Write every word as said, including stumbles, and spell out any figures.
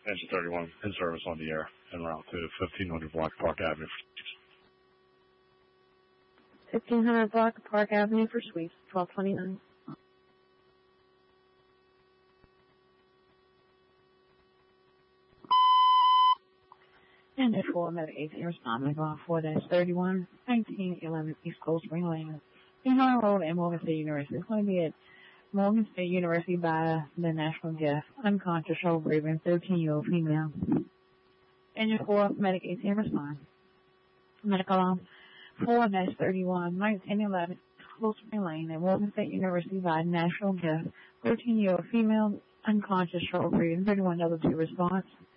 Engine thirty-one in service on the air en route to fifteen hundred Block Park Avenue. fifteen hundred Block Park Avenue for Suites, twelve twenty-nine. And at four, Medic eighteen responding on four thirty-one, nineteen eleven East Coast Spring Lane, Behind Road at Morgan State University. It's going to be at Morgan State University by the National Guest, unconscious, shoulder breathing, thirteen-year-old female. Engine four, Medic eighteen respond. Medical on four thirty-one, nineteen eleven East Coast Spring Lane at Morgan State University by the National Guest, thirteen-year-old female, unconscious, shoulder breathing, thirty-one double two response.